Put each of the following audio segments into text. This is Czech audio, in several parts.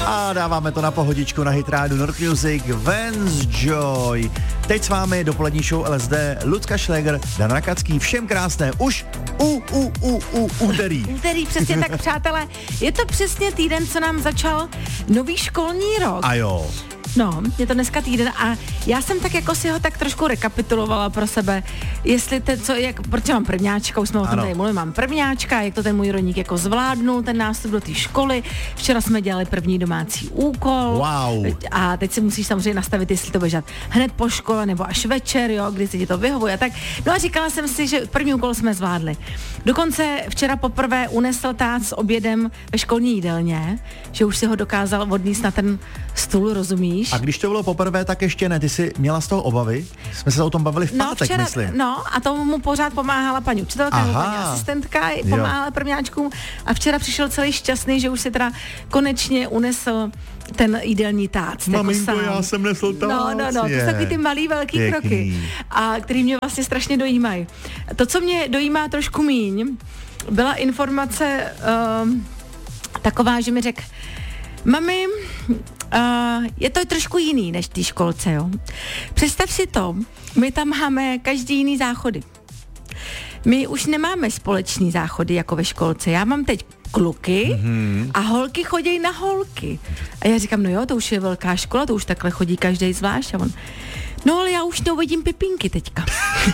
A dáváme to na pohodičku na Hit Radio North Music, Vance Joy. Teď s vámi dopolední show LSD, Lucka Šléger, Dan Rakacký, všem krásné, už úterý. Úterý, přesně tak, přátelé. Je to přesně týden, co nám začal nový školní rok. A jo. No, je to dneska týden a já jsem tak jako si ho tak trošku rekapitulovala pro sebe, jestli protože mám prvňáčka, už jsme o tom tady mluvili, mám prvňáčka, jak to ten můj rodník jako zvládnul, ten nástup do té školy. Včera jsme dělali první domácí úkol. Wow. A teď si musíš samozřejmě nastavit, jestli to budeš dělat hned po škole nebo až večer, jo, kdy se ti to vyhovuje. Tak. No a říkala jsem si, že první úkol jsme zvládli. Dokonce včera poprvé unesl tát s obědem ve školní jídelně, že už si ho dokázal odníst na ten stůl, rozumíš? A když to bylo poprvé, tak ještě ne. Ty jsi měla z toho obavy? Jsme se o tom bavili v pátek, včera, myslím. No, a tomu mu pořád pomáhala paní učitelka, nebo paní asistentka, pomáhala prvňáčkům a včera přišel celý šťastný, že už si teda konečně unesl ten jídelní tác. Maminko, jako já jsem nesl tác. No, to jsou takový ty malý, velký kroky, a který mě vlastně strašně dojímají. To, co mě dojímá trošku míň, byla informace taková, že mi řekl, mami, je to trošku jiný než v té školce, jo. Představ si to, my tam máme každý jiný záchody. My už nemáme společný záchody jako ve školce. Já mám teď kluky a holky chodí na holky. A já říkám, no jo, to už je velká škola, to už takhle chodí každý zvlášť. A on, no ale já už neuvidím Pipinky teďka.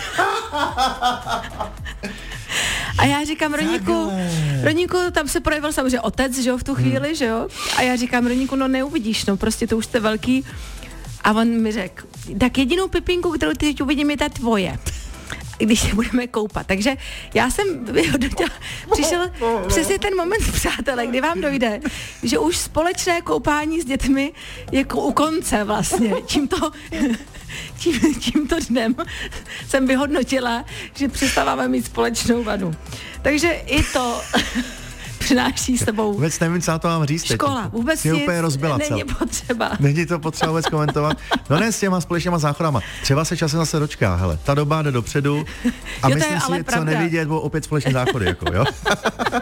A já říkám, Roníku, tam se projevil samozřejmě otec, že jo, v tu chvíli, že jo. A já říkám, Roníku, no neuvidíš, no prostě to už jste velký. A on mi řekl, tak jedinou Pipinku, kterou teď uvidím, je ta tvoje, když se budeme koupat. Takže já jsem vyhodnotila, přišel přesně ten moment, přátelé, kdy vám dojde, že už společné koupání s dětmi je u konce vlastně. Tímto dnem jsem vyhodnotila, že přestáváme mít společnou vadu. Takže i to přináší s sebou. Vůbec nevím, co na to mám říct. Škola, vůbec nic úplně rozbila není potřeba. Není to potřeba vůbec komentovat. No ne s těma společnýma záchodama. Třeba se časem zase dočká, hele, ta doba jde dopředu a myslím si, co nevidět, bylo opět společný záchody, jako, jo.